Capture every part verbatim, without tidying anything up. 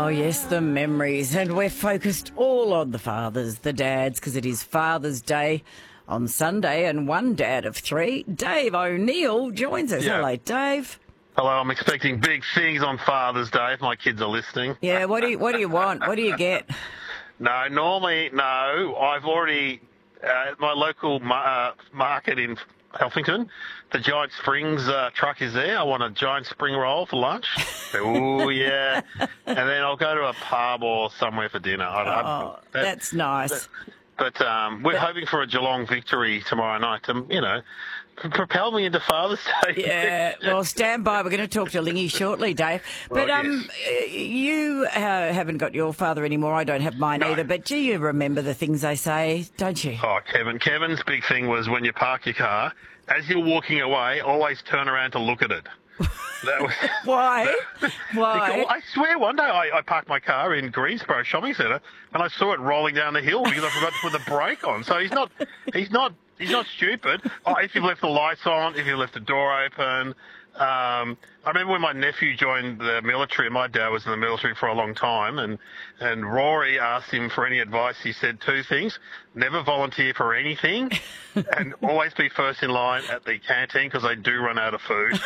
Oh, yes, the memories. And we're focused all on the fathers, the dads, because it is Father's Day on Sunday. And one dad of three, Dave O'Neill, joins us. Yeah. Hello, Dave. Hello, I'm expecting big things on Father's Day if my kids are listening. Yeah, what do you, what do you want? What do you get? No, normally, no. I've already, uh, my local ma- uh, market in Huffington, the Giant Springs uh, truck is there. I want a giant spring roll for lunch. Oh, yeah. And then I'll go to a pub or somewhere for dinner. I, I, Oh, that, that's nice. that, but um, we're But- hoping for a Geelong victory tomorrow night to, you know, propel me into Father's Day. Yeah, well, stand by. We're going to talk to Lingy shortly, Dave. But Well, um, you uh, haven't got your father anymore. I don't have mine No. either. But do you remember the things they say, don't you? Oh, Kevin. Kevin's big thing was when you park your car, as you're walking away, always turn around to look at it. That was, Why? Why? Because I swear one day I, I parked my car in Greensboro Shopping Centre and I saw it rolling down the hill because I forgot to put the brake on. So he's not, he's not, he's not stupid. Oh, if you've left the lights on, if you've left the door open. Um, I remember when my nephew joined the military, my dad was in the military for a long time, and, and Rory asked him for any advice. He said two things: never volunteer for anything, and always be first in line at the canteen because they do run out of food.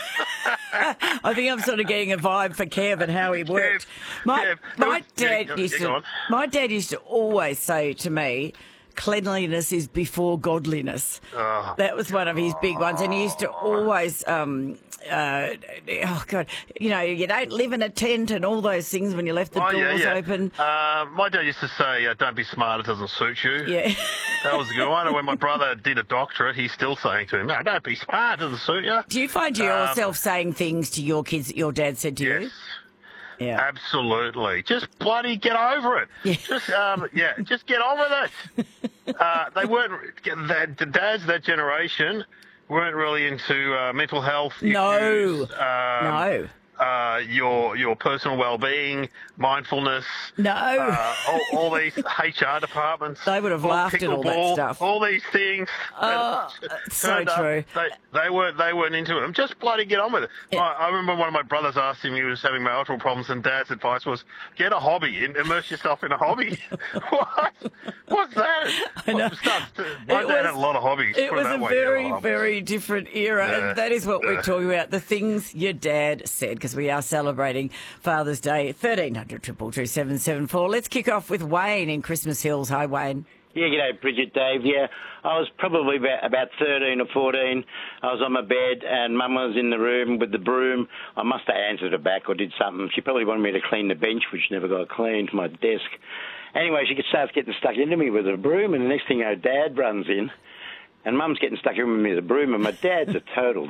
I think I'm sort of getting a vibe for Kev and how he worked. Kev, My, Kev. my Yeah, dad yeah, used go to, on. my dad used to always say to me, cleanliness is before godliness. Oh. That was one of his big ones, and he used to always, um, uh, oh God, you know, you don't live in a tent and all those things when you left the Oh, doors yeah, yeah. open. Uh, my dad used to say, uh, don't be smart, it doesn't suit you. Yeah. That was a good one. And when my brother did a doctorate, he's still saying to him, no, don't be smart, it doesn't suit you. Do you find yourself saying things to your kids that your dad said to you? Yes. Yeah. Absolutely. Just bloody get over it. Yeah. Just, um, yeah, just get on with it. uh, they weren't, the, the dads of that generation weren't really into uh, mental health issues. No. Um, No. Uh, your your personal well-being, mindfulness. No. Uh, all, all these H R departments. They would have all laughed at all that pickleball, stuff. All these things. Oh, that it's so turned up, true. They, they weren't they weren't into it. Just bloody get on with it. Yeah. I, I remember one of my brothers asked him, he was having marital problems, and Dad's advice was, get a hobby, and immerse yourself in a hobby. What? What's that? I know. Start to- my It dad was- had a lot of hobbies. It put was that a way. very, Yeah. very different era, Yeah. and that is what we're Yeah. talking about, the things your dad said, because we are celebrating Father's Day. thirteen hundred, two two two, seven seven four. Let's kick off with Wayne in Christmas Hills. Hi, Wayne. Yeah, g'day, Bridget, Dave. Yeah, I was probably about, about thirteen or fourteen. I was on my bed and Mum was in the room with the broom. I must have answered her back or did something. She probably wanted me to clean the bench, which never got cleaned, my desk. Anyway, she starts getting stuck into me with a broom, and the next thing you know, Dad runs in. And Mum's getting stuck in with me with a broom, and my dad's a total